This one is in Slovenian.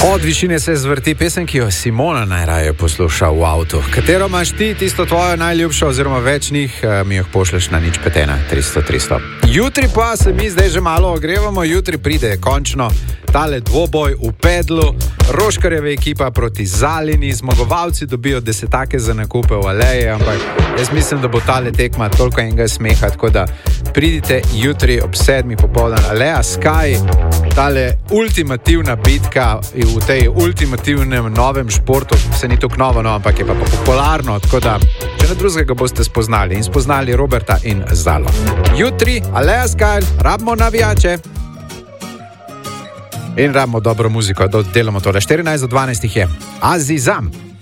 Od višine se zvrti pesem, ki jo Simona najraje posluša v avtu. Katero imaš ti, tisto tvojo najljubšo, oziroma več njih, mi jih pošleš na 051 300 300. Jutri pa se mi zdaj že malo ogrevamo, jutri pride končno tale dvoboj v Pedlu, Roškarjeva ekipa proti Zalini, zmagovalci dobijo desetake za nakupe v Aleje, ampak jaz mislim, da bo tale tekma toliko enega smeha, tako da pridite jutri ob 7 popoldan, Aleja Sky, tale ultimativna bitka v tej ultimativnem novem športu, se ni tako novo, no, ampak je pa popularno, tako da če ne drugega boste spoznali in spoznali Roberta in Zalo. Jutri, Aleja Sky, rabimo navijače in rabimo dobro muziko, da delamo tole. 14 do 12 je Azizam.